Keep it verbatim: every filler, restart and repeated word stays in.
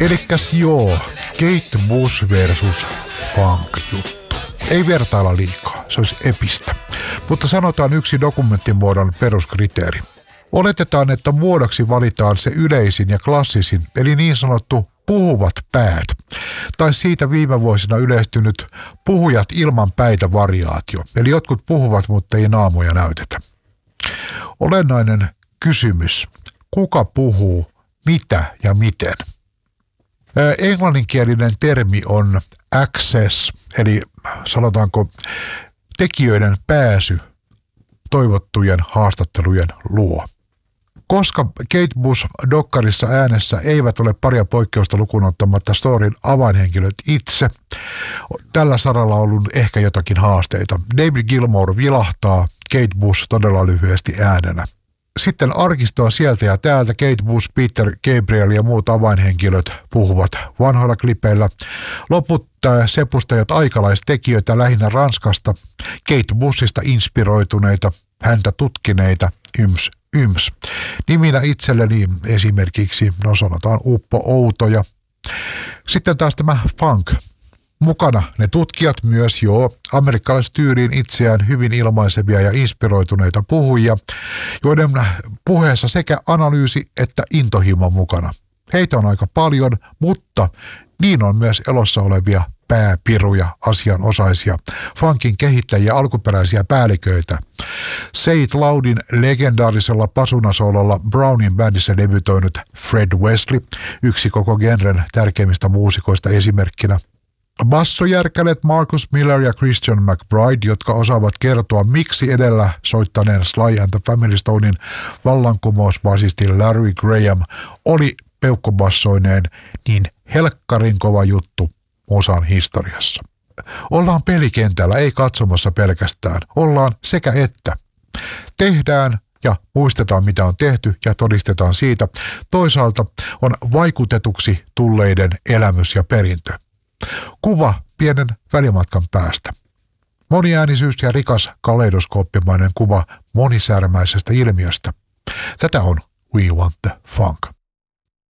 Elikkäs joo, Kate Bush versus funk-juttu. Ei vertailla liikaa, se olisi epistä. Mutta sanotaan yksi dokumenttimuodon peruskriteeri. Oletetaan, että muodoksi valitaan se yleisin ja klassisin, eli niin sanottu puhuvat päät. Tai siitä viime vuosina yleistynyt puhujat ilman päitä variaatio. Eli jotkut puhuvat, mutta ei naamoja näytetä. Olennainen kysymys. Kuka puhuu, mitä ja miten? Englanninkielinen termi on access, eli sanotaanko tekijöiden pääsy toivottujen haastattelujen luo. Koska Kate Bush dokkarissa äänessä eivät ole paria poikkeusta lukuun ottamatta storyn avainhenkilöt itse, tällä saralla on ollut ehkä jotakin haasteita. David Gilmour vilahtaa, Kate Bush todella lyhyesti äänenä. Sitten arkistoa sieltä ja täältä Kate Bush, Peter Gabriel ja muut avainhenkilöt puhuvat vanhoilla klipeillä. Loput sepustajat aikalaistekijöitä lähinnä Ranskasta, Kate Bushista inspiroituneita, häntä tutkineita, yms, yms. Niminä itselleni esimerkiksi, no sanotaan Uppo Outoja. Sitten taas tämä funk. Mukana ne tutkijat myös jo amerikkalaistyyliin itseään hyvin ilmaisevia ja inspiroituneita puhujia, joiden puheessa sekä analyysi että intohimo mukana. Heitä on aika paljon, mutta niin on myös elossa olevia pääpiruja, asianosaisia, funkin kehittäjiä, alkuperäisiä päälliköitä. Say It Loudin legendaarisella pasunasololla Brownin bändissä debytoinut Fred Wesley, yksi koko genren tärkeimmistä muusikoista esimerkkinä. Bassojärkälet Marcus Miller ja Christian McBride, jotka osaavat kertoa, miksi edellä soittaneen Sly and the Family Stonein vallankumousbasisti Larry Graham oli peukkobassoineen niin helkkarin kova juttu osan historiassa. Ollaan pelikentällä, ei katsomassa pelkästään. Ollaan sekä että. Tehdään ja muistetaan, mitä on tehty ja todistetaan siitä. Toisaalta on vaikutetuksi tulleiden elämys ja perintö. Kuva pienen välimatkan päästä. Moniäänisyys ja rikas kaleidoskooppimainen kuva monisärmäisestä ilmiöstä. Tätä on We Want the Funk.